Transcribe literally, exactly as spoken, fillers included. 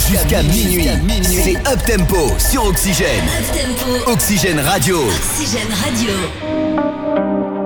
jusqu'à minuit. C'est Up Tempo sur Oxygène. Up Tempo. Oxygène Radio. Oxygène Radio.